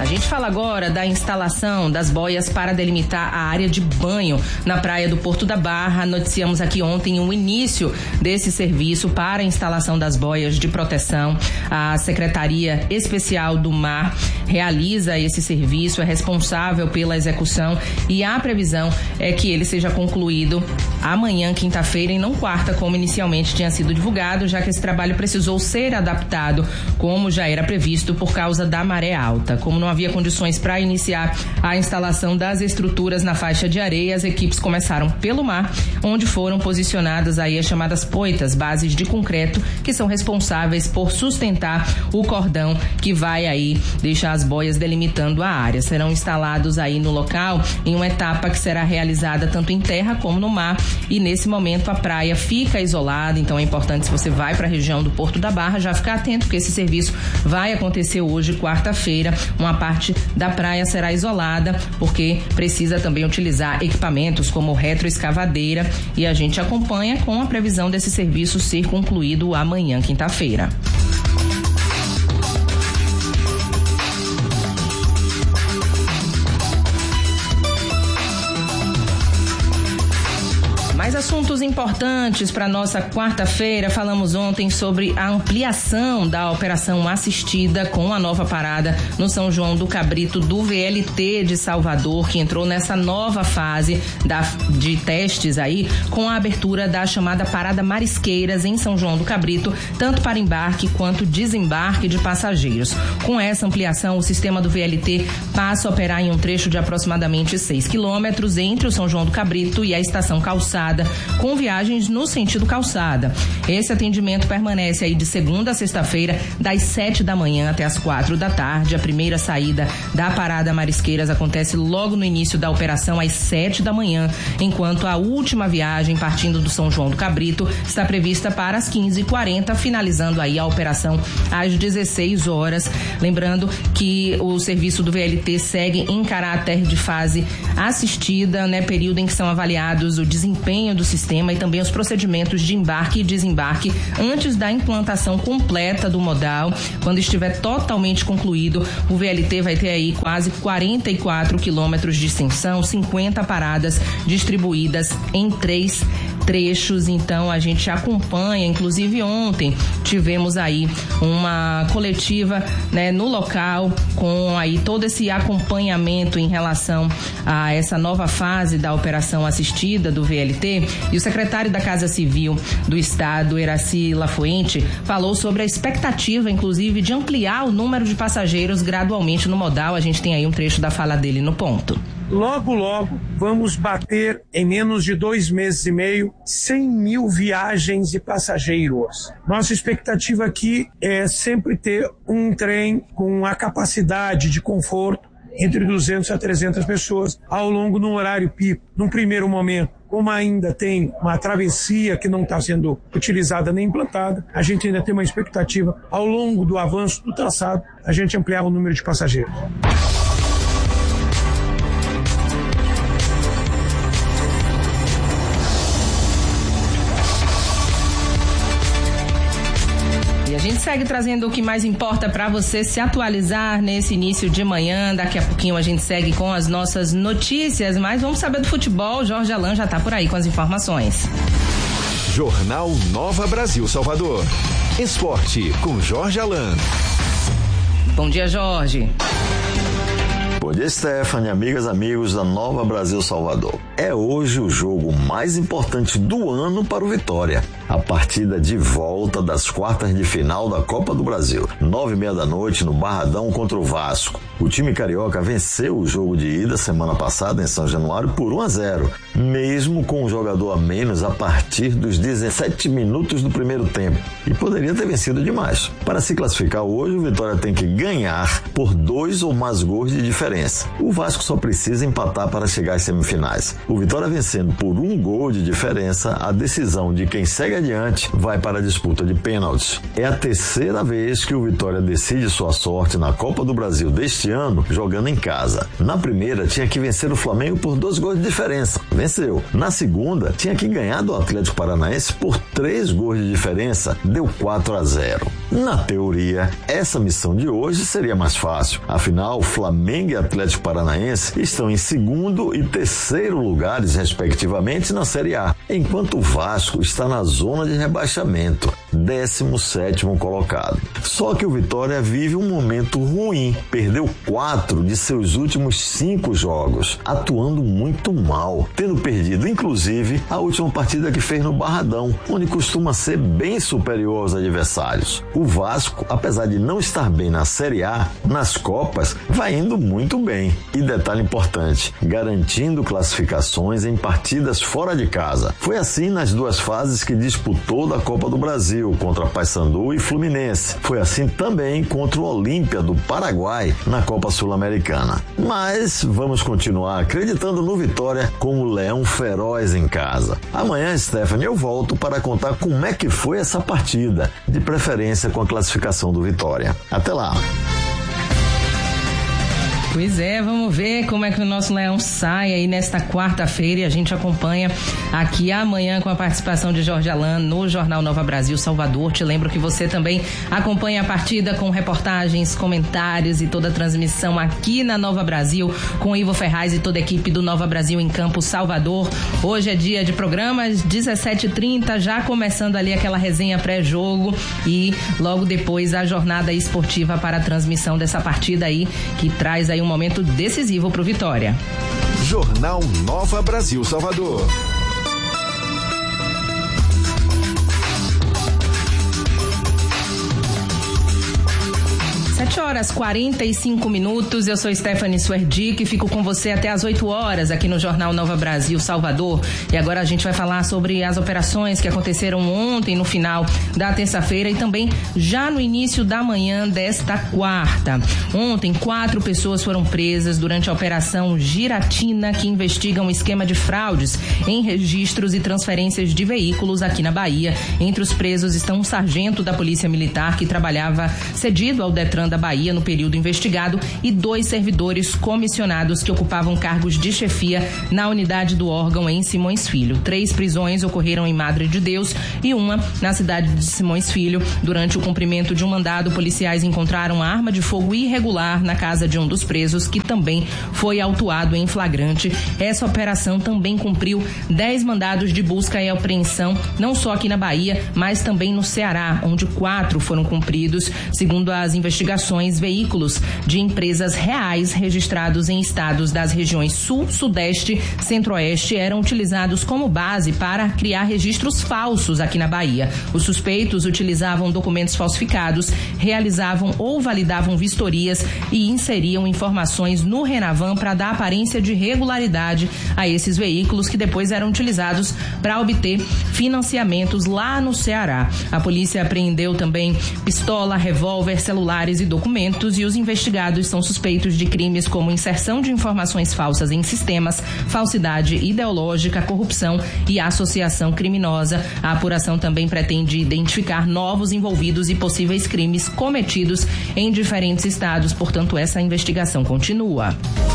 gente fala agora da instalação das boias para delimitar a área de banho na praia do Porto da Barra. Noticiamos aqui ontem o início desse serviço para a instalação das boias de proteção. A Secretaria Especial do Mar realiza esse serviço, é responsável pela execução e a previsão é que ele seja concluído amanhã, quinta-feira, e não quarta, como inicialmente tinha sido divulgado, já que esse trabalho precisou ser adaptado, como já era previsto, por causa da maré alta. Como não havia condições para iniciar a instalação das estruturas na faixa de areia, as equipes começaram pelo mar, onde foram posicionadas aí as chamadas poitas, bases de concreto, que são responsáveis por sustentar o cordão que vai aí deixar as boias delimitando a área. Serão instalados aí no local em uma etapa que será realizada tanto em terra como no mar, e nesse momento a praia fica isolada, então é importante, se você vai para a região do Porto da Barra, já ficar atento, porque esse serviço vai acontecer hoje, quarta-feira. Uma parte da praia será isolada, porque precisa também utilizar equipamentos como retroescavadeira, e a gente acompanha com a previsão desse serviço ser concluído amanhã, quinta-feira. Mais assuntos importantes para nossa quarta-feira. Falamos ontem sobre a ampliação da operação assistida com a nova parada no São João do Cabrito do VLT de Salvador, que entrou nessa nova fase de testes aí, com a abertura da chamada Parada Marisqueiras em São João do Cabrito, tanto para embarque quanto desembarque de passageiros. Com essa ampliação, o sistema do VLT passa a operar em um trecho de aproximadamente 6 quilômetros entre o São João do Cabrito e a Estação Calçada, com viagens no sentido calçada. Esse atendimento permanece aí de segunda a sexta-feira, das 7 da manhã até as 4 da tarde. A primeira saída da Parada Marisqueiras acontece logo no início da operação, às 7 da manhã, enquanto a última viagem, partindo do São João do Cabrito, está prevista para as 15h40, finalizando aí a operação às 16 horas. Lembrando que o serviço do VLT segue em caráter de fase assistida, né, período em que são avaliados o desempenho do sistema e também os procedimentos de embarque e desembarque antes da implantação completa do modal. Quando estiver totalmente concluído, o VLT vai ter aí quase 44 quilômetros de extensão, 50 paradas distribuídas em 3 trechos. Então a gente acompanha, inclusive ontem tivemos aí uma coletiva, né, no local, com aí todo esse acompanhamento em relação a essa nova fase da operação assistida do VLT, e o secretário da Casa Civil do Estado, Eraci Lafuente, falou sobre a expectativa, inclusive, de ampliar o número de passageiros gradualmente no modal. A gente tem aí um trecho da fala dele no ponto. Logo, logo, vamos bater, em menos de 2 meses e meio, 100 mil viagens de passageiros. Nossa expectativa aqui é sempre ter um trem com a capacidade de conforto entre 200 a 300 pessoas ao longo do horário pico. Num primeiro momento, como ainda tem uma travessia que não está sendo utilizada nem implantada, a gente ainda tem uma expectativa, ao longo do avanço do traçado, a gente ampliar o número de passageiros. A gente segue trazendo o que mais importa para você se atualizar nesse início de manhã. Daqui a pouquinho a gente segue com as nossas notícias, mas vamos saber do futebol. Jorge Alan já está por aí com as informações. Jornal Nova Brasil Salvador. Esporte com Jorge Alan. Bom dia, Jorge. Bom dia, Stephanie, amigas, amigos da Nova Brasil Salvador. É hoje o jogo mais importante do ano para o Vitória. A partida de volta das quartas de final da Copa do Brasil. 9h30 da noite no Barradão contra o Vasco. O time carioca venceu o jogo de ida semana passada em São Januário por 1-0, mesmo com um jogador a menos a partir dos 17 minutos do primeiro tempo. E poderia ter vencido demais. Para se classificar hoje, o Vitória tem que ganhar por 2 ou mais gols de diferença. O Vasco só precisa empatar para chegar às semifinais. O Vitória vencendo por 1 gol de diferença, a decisão de quem segue adiante vai para a disputa de pênaltis. É a terceira vez que o Vitória decide sua sorte na Copa do Brasil deste ano, jogando em casa. Na primeira, tinha que vencer o Flamengo por 2 gols de diferença. Venceu. Na segunda, tinha que ganhar do Atlético Paranaense por 3 gols de diferença. Deu 4-0. Na teoria, essa missão de hoje seria mais fácil. Afinal, Flamengo e Atlético Paranaense estão em segundo e terceiro lugares, respectivamente, na Série A, enquanto o Vasco está na zona de rebaixamento, 17º colocado. Só que o Vitória vive um momento ruim. Perdeu 4 de seus últimos 5 jogos, atuando muito mal, tendo perdido, inclusive, a última partida que fez no Barradão, onde costuma ser bem superior aos adversários. O Vasco, apesar de não estar bem na Série A, nas Copas, vai indo muito bem. E detalhe importante, garantindo classificações em partidas fora de casa. Foi assim nas 2 fases que disputou da Copa do Brasil, contra Paysandu e Fluminense. Foi assim também contra o Olímpia do Paraguai na Copa Sul-Americana. Mas vamos continuar acreditando no Vitória com o Leão Feroz em casa. Amanhã, Stephanie, eu volto para contar como é que foi essa partida, de preferência com a classificação do Vitória. Até lá! Pois é, vamos ver como é que o nosso Leão sai aí nesta quarta-feira e a gente acompanha aqui amanhã com a participação de Jorge Alain no Jornal Nova Brasil Salvador. Te lembro que você também acompanha a partida com reportagens, comentários e toda a transmissão aqui na Nova Brasil com Ivo Ferraz e toda a equipe do Nova Brasil em Campo Salvador. Hoje é dia de programas, 17h30, já começando ali aquela resenha pré-jogo e logo depois a jornada esportiva para a transmissão dessa partida aí que traz aí um momento decisivo para o Vitória. Jornal Nova Brasil Salvador. 7h45. Eu sou Stephanie Suerdic e fico com você até às 8 horas aqui no Jornal Nova Brasil Salvador. E agora a gente vai falar sobre as operações que aconteceram ontem no final da terça-feira e também já no início da manhã desta quarta. Ontem, 4 pessoas foram presas durante a Operação Giratina, que investiga um esquema de fraudes em registros e transferências de veículos aqui na Bahia. Entre os presos estão um sargento da Polícia Militar que trabalhava cedido ao Detran da Bahia no período investigado e 2 servidores comissionados que ocupavam cargos de chefia na unidade do órgão em Simões Filho. 3 prisões ocorreram em Madre de Deus e uma na cidade de Simões Filho. Durante o cumprimento de um mandado, policiais encontraram uma arma de fogo irregular na casa de um dos presos, que também foi autuado em flagrante. Essa operação também cumpriu 10 mandados de busca e apreensão, não só aqui na Bahia, mas também no Ceará, onde 4 foram cumpridos. Segundo as investigações, veículos de empresas reais registrados em estados das regiões Sul, Sudeste, Centro-Oeste eram utilizados como base para criar registros falsos aqui na Bahia. Os suspeitos utilizavam documentos falsificados, realizavam ou validavam vistorias e inseriam informações no Renavan para dar aparência de regularidade a esses veículos, que depois eram utilizados para obter financiamentos lá no Ceará. A polícia apreendeu também pistola, revólver, celulares e documentos, e os investigados são suspeitos de crimes como inserção de informações falsas em sistemas, falsidade ideológica, corrupção e associação criminosa. A apuração também pretende identificar novos envolvidos e possíveis crimes cometidos em diferentes estados, portanto, essa investigação continua.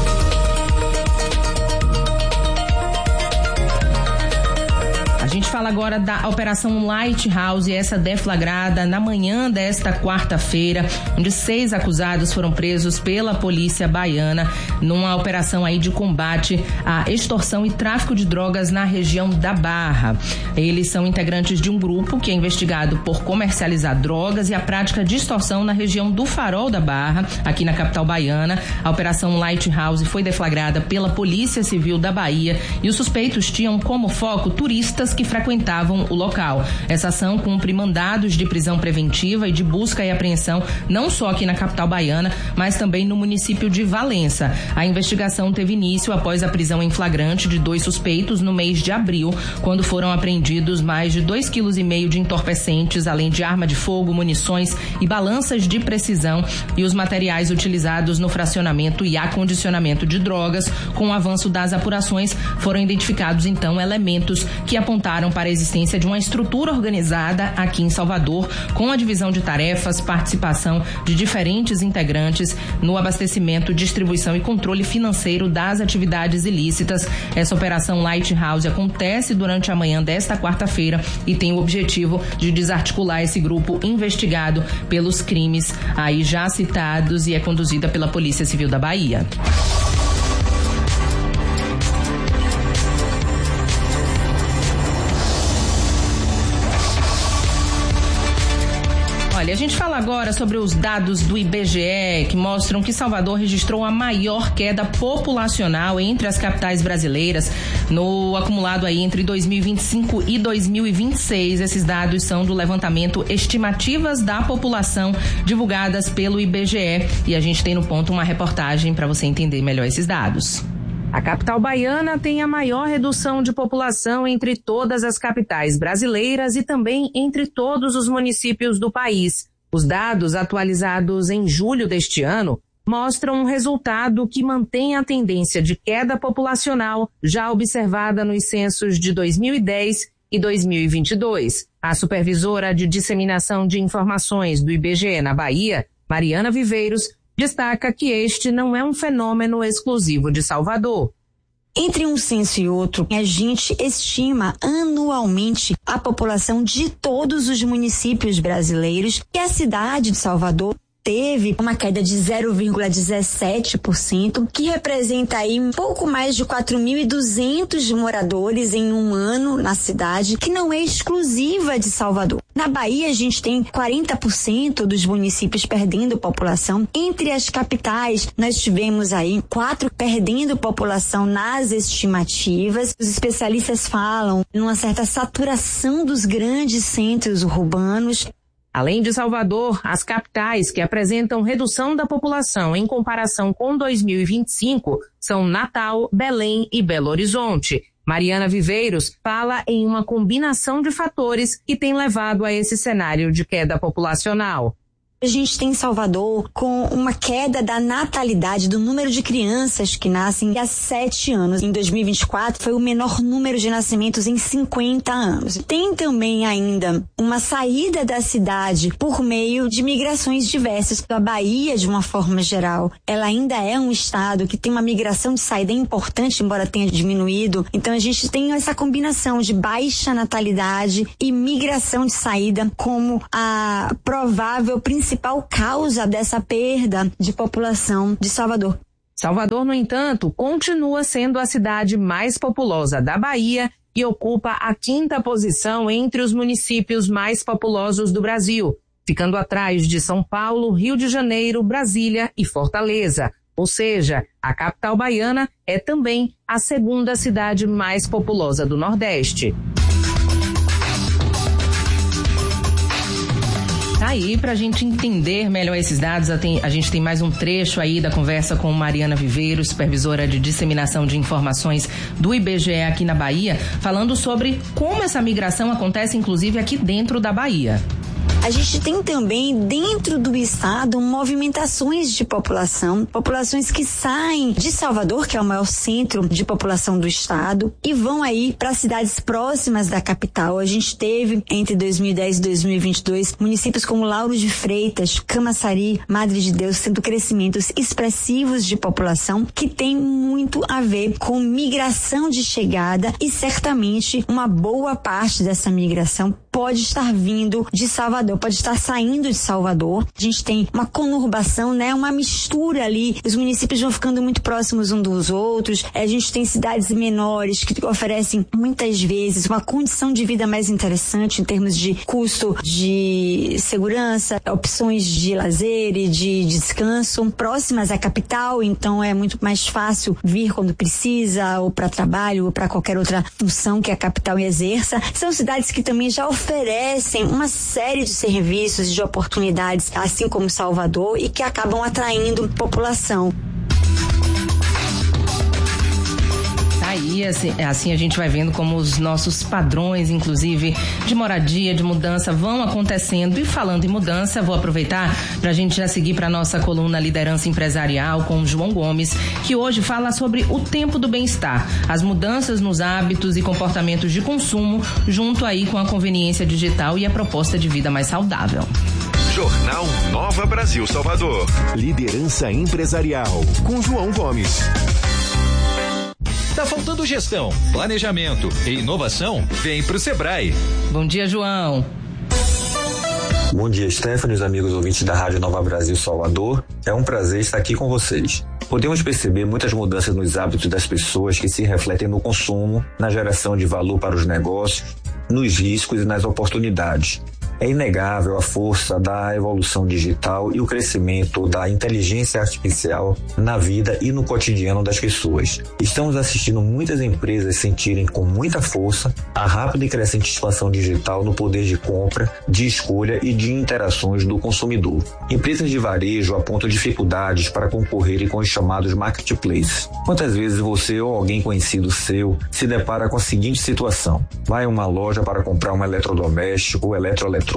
A gente fala agora da Operação Lighthouse, essa deflagrada na manhã desta quarta-feira, onde 6 acusados foram presos pela polícia baiana numa operação aí de combate à extorsão e tráfico de drogas na região da Barra. Eles são integrantes de um grupo que é investigado por comercializar drogas e a prática de extorsão na região do Farol da Barra, aqui na capital baiana. A Operação Lighthouse foi deflagrada pela Polícia Civil da Bahia e os suspeitos tinham como foco turistas que frequentavam o local. Essa ação cumpre mandados de prisão preventiva e de busca e apreensão não só aqui na capital baiana, mas também no município de Valença. A investigação teve início após a prisão em flagrante de 2 suspeitos no mês de abril, quando foram apreendidos mais de 2,5 kg de entorpecentes, além de arma de fogo, munições e balanças de precisão e os materiais utilizados no fracionamento e acondicionamento de drogas. Com o avanço das apurações, foram identificados então elementos que apontaram apontaram para a existência de uma estrutura organizada aqui em Salvador, com a divisão de tarefas, participação de diferentes integrantes no abastecimento, distribuição e controle financeiro das atividades ilícitas. Essa operação Lighthouse acontece durante a manhã desta quarta-feira e tem o objetivo de desarticular esse grupo investigado pelos crimes aí já citados e é conduzida pela Polícia Civil da Bahia. Olha, a gente fala agora sobre os dados do IBGE que mostram que Salvador registrou a maior queda populacional entre as capitais brasileiras no acumulado aí entre 2025 e 2026. Esses dados são do levantamento Estimativas da População divulgadas pelo IBGE e a gente tem no ponto uma reportagem para você entender melhor esses dados. A capital baiana tem a maior redução de população entre todas as capitais brasileiras e também entre todos os municípios do país. Os dados atualizados em julho deste ano mostram um resultado que mantém a tendência de queda populacional já observada nos censos de 2010 e 2022. A supervisora de disseminação de informações do IBGE na Bahia, Mariana Viveiros, destaca que este não é um fenômeno exclusivo de Salvador. Entre um censo e outro, a gente estima anualmente a população de todos os municípios brasileiros e a cidade de Salvador teve uma queda de 0,17%, que representa aí um pouco mais de 4.200 moradores em um ano na cidade, que não é exclusiva de Salvador. Na Bahia, a gente tem 40% dos municípios perdendo população. Entre as capitais, nós tivemos aí 4 perdendo população nas estimativas. Os especialistas falam numa certa saturação dos grandes centros urbanos. Além de Salvador, as capitais que apresentam redução da população em comparação com 2025 são Natal, Belém e Belo Horizonte. Mariana Viveiros fala em uma combinação de fatores que tem levado a esse cenário de queda populacional. A gente tem Salvador com uma queda da natalidade, do número de crianças que nascem há 7 anos. Em 2024 foi o menor número de nascimentos em 50 anos. Tem também ainda uma saída da cidade por meio de migrações diversas. A Bahia, de uma forma geral, ela ainda é um estado que tem uma migração de saída importante, embora tenha diminuído. Então a gente tem essa combinação de baixa natalidade e migração de saída como a provável principal causa dessa perda de população de Salvador. Salvador, no entanto, continua sendo a cidade mais populosa da Bahia e ocupa a 5ª posição entre os municípios mais populosos do Brasil, ficando atrás de São Paulo, Rio de Janeiro, Brasília e Fortaleza. Ou seja, a capital baiana é também a 2ª cidade mais populosa do Nordeste. Tá aí, pra gente entender melhor esses dados, a gente tem mais um trecho aí da conversa com Mariana Viveiros, supervisora de disseminação de informações do IBGE aqui na Bahia, falando sobre como essa migração acontece, inclusive, aqui dentro da Bahia. A gente tem também, dentro do estado, movimentações de populações que saem de Salvador, que é o maior centro de população do estado, e vão aí para cidades próximas da capital. A gente teve, entre 2010 e 2022, municípios como Lauro de Freitas, Camaçari, Madre de Deus, tendo crescimentos expressivos de população, que tem muito a ver com migração de chegada, e certamente uma boa parte dessa migração pode estar vindo de Salvador, pode estar saindo de Salvador. A gente tem uma conurbação, né? Uma mistura ali. Os municípios vão ficando muito próximos uns dos outros. A gente tem cidades menores que oferecem muitas vezes uma condição de vida mais interessante em termos de custo de segurança, opções de lazer e de descanso próximas à capital, então é muito mais fácil vir quando precisa, ou para trabalho, ou para qualquer outra função que a capital exerça. São cidades que também já oferecem uma série de serviços e de oportunidades, assim como Salvador, e que acabam atraindo população. Aí, assim a gente vai vendo como os nossos padrões, inclusive, de moradia, de mudança, vão acontecendo. E falando em mudança, vou aproveitar para a gente já seguir para nossa coluna Liderança Empresarial com o João Gomes, que hoje fala sobre o tempo do bem-estar, as mudanças nos hábitos e comportamentos de consumo, junto aí com a conveniência digital e a proposta de vida mais saudável. Jornal Nova Brasil Salvador. Liderança Empresarial com João Gomes. Tá faltando gestão, planejamento e inovação? Vem pro Sebrae. Bom dia, João. Bom dia, Stephanie, os amigos ouvintes da Rádio Nova Brasil Salvador. É um prazer estar aqui com vocês. Podemos perceber muitas mudanças nos hábitos das pessoas que se refletem no consumo, na geração de valor para os negócios, nos riscos e nas oportunidades. É inegável a força da evolução digital e o crescimento da inteligência artificial na vida e no cotidiano das pessoas. Estamos assistindo muitas empresas sentirem com muita força a rápida e crescente expansão digital no poder de compra, de escolha e de interações do consumidor. Empresas de varejo apontam dificuldades para concorrerem com os chamados marketplaces. Quantas vezes você ou alguém conhecido seu se depara com a seguinte situação? Vai a uma loja para comprar um eletrodoméstico, eletroeletrônico,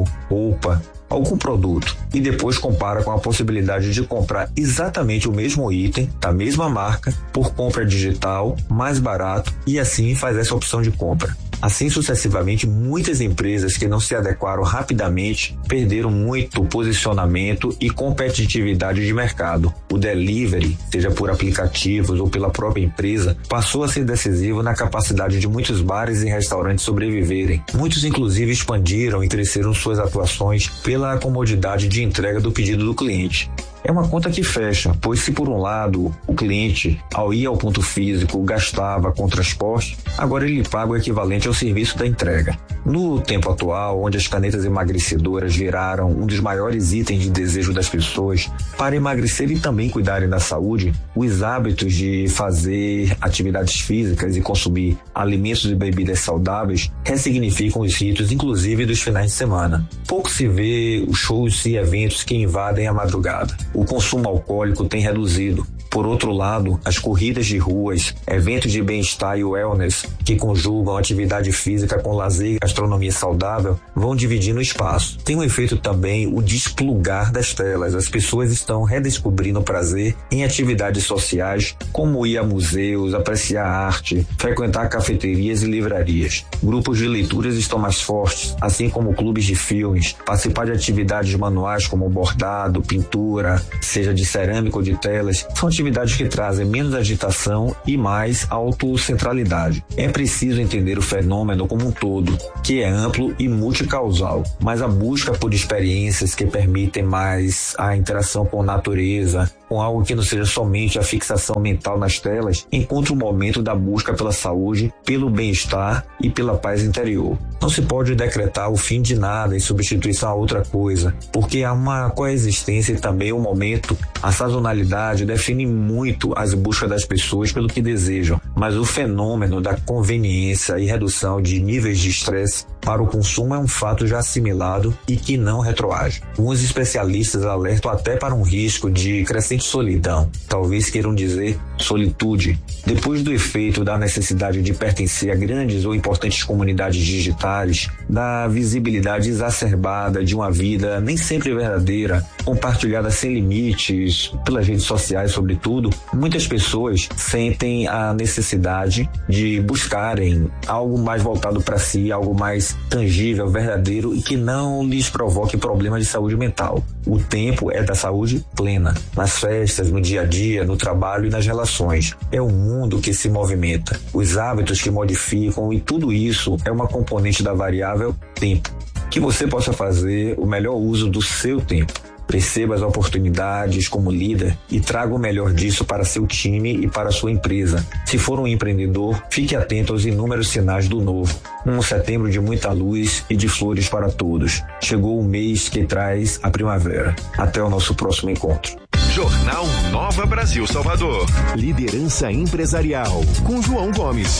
roupa, algum produto e depois compara com a possibilidade de comprar exatamente o mesmo item da mesma marca por compra digital, mais barato, e assim faz essa opção de compra. Assim sucessivamente, muitas empresas que não se adequaram rapidamente perderam muito posicionamento e competitividade de mercado. O delivery, seja por aplicativos ou pela própria empresa, passou a ser decisivo na capacidade de muitos bares e restaurantes sobreviverem. Muitos inclusive expandiram e cresceram suas atuações pela comodidade de entrega do pedido do cliente. É uma conta que fecha, pois se por um lado o cliente, ao ir ao ponto físico, gastava com transporte, agora ele paga o equivalente ao serviço da entrega. No tempo atual, onde as canetas emagrecedoras viraram um dos maiores itens de desejo das pessoas, para emagrecer e também cuidarem da saúde, os hábitos de fazer atividades físicas e consumir alimentos e bebidas saudáveis ressignificam os ritos, inclusive dos finais de semana. Pouco se vê os shows e eventos que invadem a madrugada. O consumo alcoólico tem reduzido. Por outro lado, as corridas de ruas, eventos de bem-estar e wellness que conjugam atividade física com lazer e gastronomia saudável vão dividindo o espaço. Tem um efeito também o desplugar das telas. As pessoas estão redescobrindo o prazer em atividades sociais, como ir a museus, apreciar arte, frequentar cafeterias e livrarias. Grupos de leituras estão mais fortes, assim como clubes de filmes, participar de atividades manuais como bordado, pintura, seja de cerâmica ou de telas, são atividades que trazem menos agitação e mais autocentralidade. É preciso entender o fenômeno como um todo, que é amplo e multicausal, mas a busca por experiências que permitem mais a interação com a natureza, com algo que não seja somente a fixação mental nas telas, encontra o momento da busca pela saúde, pelo bem-estar e pela paz interior. Não se pode decretar o fim de nada em substituição a outra coisa, porque há uma coexistência e também um momento. A sazonalidade define muito as buscas das pessoas pelo que desejam, mas o fenômeno da conveniência e redução de níveis de estresse para o consumo é um fato já assimilado e que não retroage. Alguns especialistas alertam até para um risco de crescente solidão, talvez queiram dizer solitude, depois do efeito da necessidade de pertencer a grandes ou importantes comunidades digitais, da visibilidade exacerbada de uma vida nem sempre verdadeira, compartilhada sem limites, pelas redes sociais sobretudo, muitas pessoas sentem a necessidade de buscarem algo mais voltado para si, algo mais tangível, verdadeiro e que não lhes provoque problemas de saúde mental. O tempo é da saúde plena, nas festas, no dia a dia, no trabalho e nas relações. É o mundo que se movimenta, os hábitos que modificam, e tudo isso é uma componente da variável tempo. Que você possa fazer o melhor uso do seu tempo. Perceba as oportunidades como líder e traga o melhor disso para seu time e para sua empresa. Se for um empreendedor, fique atento aos inúmeros sinais do novo. Um setembro de muita luz e de flores para todos. Chegou o mês que traz a primavera. Até o nosso próximo encontro. Jornal Nova Brasil Salvador. Liderança Empresarial com João Gomes.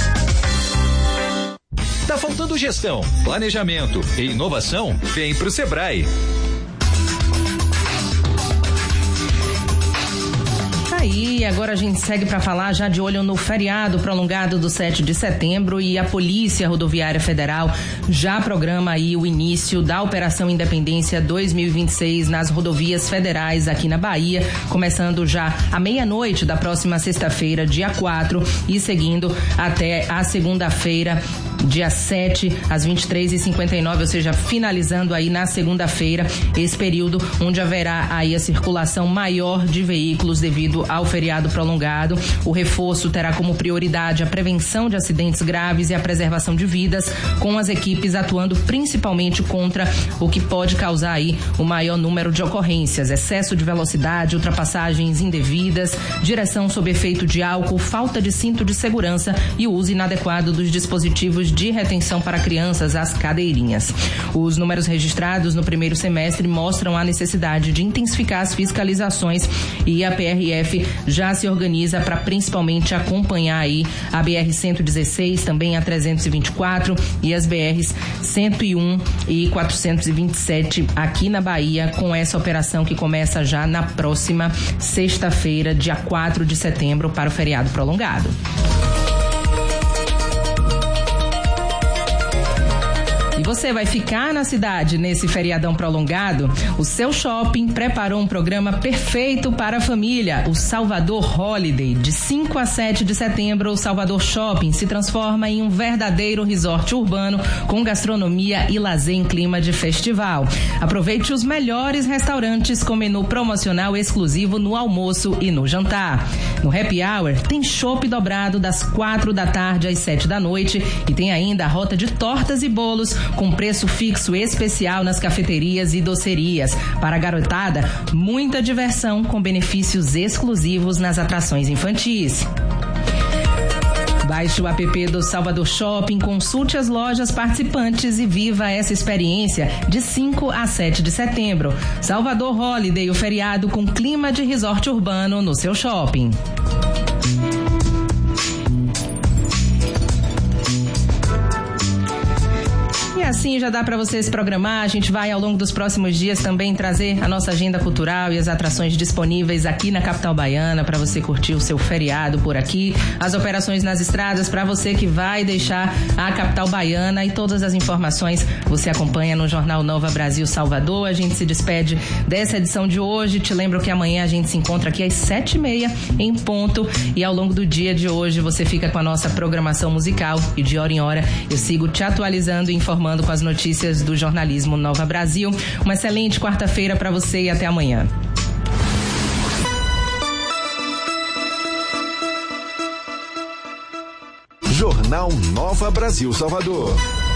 Tá faltando gestão, planejamento e inovação? Vem pro Sebrae. Aí e agora a gente segue para falar já de olho no feriado prolongado do 7 de setembro e a Polícia Rodoviária Federal já programa aí o início da Operação Independência 2026 nas rodovias federais aqui na Bahia, começando já à meia-noite da próxima sexta-feira, dia 4, e seguindo até a segunda-feira, dia 7, às 23h59, ou seja, finalizando aí na segunda-feira, esse período onde haverá aí a circulação maior de veículos devido ao feriado prolongado. O reforço terá como prioridade a prevenção de acidentes graves e a preservação de vidas, com as equipes atuando principalmente contra o que pode causar aí o maior número de ocorrências: excesso de velocidade, ultrapassagens indevidas, direção sob efeito de álcool, falta de cinto de segurança e o uso inadequado dos dispositivos de retenção para crianças, as cadeirinhas. Os números registrados no primeiro semestre mostram a necessidade de intensificar as fiscalizações e a PRF já se organiza para principalmente acompanhar aí a BR-116, também a 324 e as BRs 101 e 427 aqui na Bahia, com essa operação que começa já na próxima sexta-feira, dia 4 de setembro, para o feriado prolongado. E você vai ficar na cidade nesse feriadão prolongado? O seu shopping preparou um programa perfeito para a família, o Salvador Holiday. De 5 a 7 de setembro, o Salvador Shopping se transforma em um verdadeiro resort urbano com gastronomia e lazer em clima de festival. Aproveite os melhores restaurantes com menu promocional exclusivo no almoço e no jantar. No Happy Hour tem chopp dobrado das 4 da tarde às 7 da noite e tem ainda a rota de tortas e bolos com preço fixo especial nas cafeterias e docerias. Para a garotada, muita diversão com benefícios exclusivos nas atrações infantis. Baixe o app do Salvador Shopping, consulte as lojas participantes e viva essa experiência de 5 a 7 de setembro. Salvador Holiday, o feriado com clima de resort urbano no seu shopping. Assim já dá para você se programar. A gente vai ao longo dos próximos dias também trazer a nossa agenda cultural e as atrações disponíveis aqui na capital baiana para você curtir o seu feriado por aqui, as operações nas estradas para você que vai deixar a capital baiana, e todas as informações você acompanha no Jornal Nova Brasil Salvador. A gente se despede dessa edição de hoje. Te lembro que amanhã a gente se encontra aqui às 7h30 em ponto, e ao longo do dia de hoje você fica com a nossa programação musical, e de hora em hora eu sigo te atualizando e informando com as notícias do jornalismo Nova Brasil. Uma excelente quarta-feira para você e até amanhã. Jornal Nova Brasil Salvador.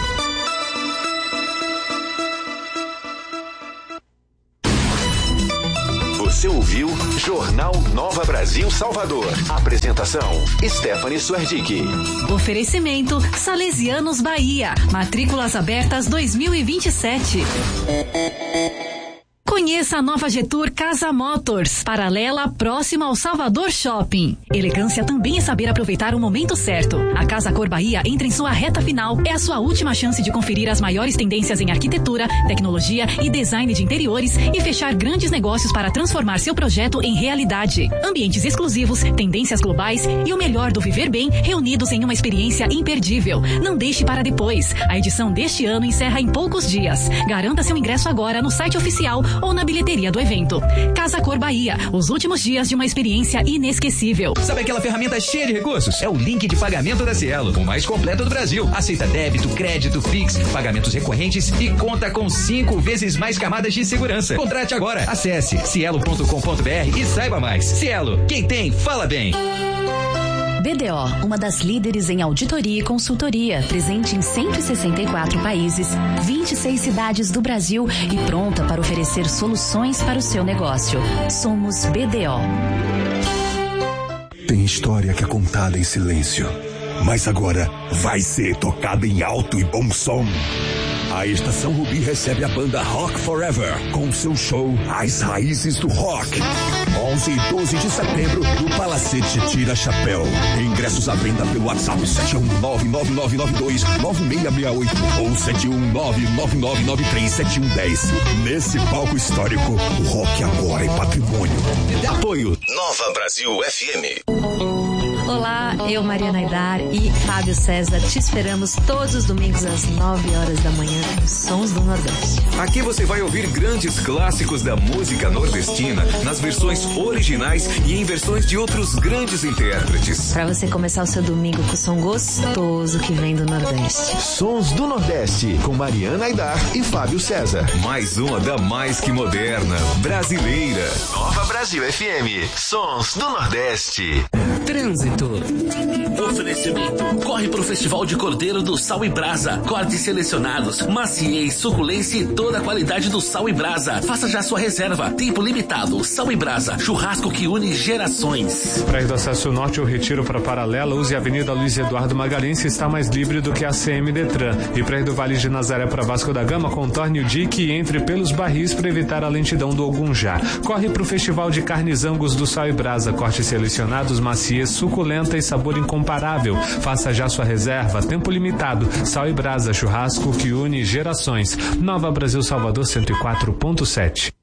Você ouviu Jornal Nova Brasil Salvador. Apresentação: Stephanie Suerdick. Oferecimento: Salesianos Bahia. Matrículas abertas 2027. Conheça a nova Getur Casa Motors, paralela próxima ao Salvador Shopping. Elegância também é saber aproveitar o momento certo. A Casa Cor Bahia entra em sua reta final. É a sua última chance de conferir as maiores tendências em arquitetura, tecnologia e design de interiores e fechar grandes negócios para transformar seu projeto em realidade. Ambientes exclusivos, tendências globais e o melhor do viver bem reunidos em uma experiência imperdível. Não deixe para depois. A edição deste ano encerra em poucos dias. Garanta seu ingresso agora no site oficial ou na bilheteria do evento. Casa Cor Bahia, os últimos dias de uma experiência inesquecível. Sabe aquela ferramenta cheia de recursos? É o link de pagamento da Cielo, o mais completo do Brasil. Aceita débito, crédito, Pix, pagamentos recorrentes e conta com 5 vezes mais camadas de segurança. Contrate agora. Acesse cielo.com.br e saiba mais. Cielo, quem tem, fala bem. BDO, uma das líderes em auditoria e consultoria, presente em 164 países, 26 cidades do Brasil e pronta para oferecer soluções para o seu negócio. Somos BDO. Tem história que é contada em silêncio, mas agora vai ser tocada em alto e bom som. A Estação Rubi recebe a banda Rock Forever com seu show As Raízes do Rock. 11 e 12 de setembro no Palacete Tira Chapéu. Ingressos à venda pelo WhatsApp 71999929668 ou 71999937110. Nesse palco histórico, o rock agora é patrimônio. Apoio Apoio Nova Brasil FM. Olá, eu, Mariana Aidar e Fábio César, te esperamos todos os domingos às 9 horas da manhã nos Sons do Nordeste. Aqui você vai ouvir grandes clássicos da música nordestina nas versões originais e em versões de outros grandes intérpretes. Para você começar o seu domingo com o som gostoso que vem do Nordeste. Sons do Nordeste, com Mariana Aidar e Fábio César. Mais uma da mais que moderna, brasileira. Nova Brasil FM, Sons do Nordeste. Trânsito. Oferecimento. Corre pro Festival de Cordeiro do Sal e Brasa. Cortes selecionados, maciez, suculência e toda a qualidade do Sal e Brasa. Faça já sua reserva. Tempo limitado. Sal e Brasa. Churrasco que une gerações. Para ir do acesso norte ou retiro para Paralela, use a Avenida Luiz Eduardo Magalhães, está mais livre do que a CM Detran. E para ir do Vale de Nazaré para Vasco da Gama, contorne o dique e entre pelos barris para evitar a lentidão do Ogunjá. Corre pro Festival de Carnes Angus do Sal e Brasa. Cortes selecionados, maciez, suculenta e sabor incomparável. Faça já sua reserva, tempo limitado. Sal e Brasa, churrasco que une gerações. Nova Brasil Salvador 104.7.